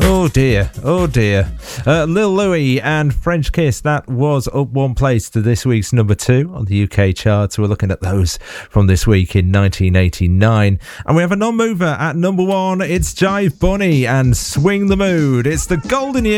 Oh dear, oh dear. Lil Louis and French Kiss, that was up one place to this week's number 2 on the UK charts. We're looking at those from this week in 1989. And we have a non-mover at number 1. It's Jive Bunny and Swing the Mood. It's the golden year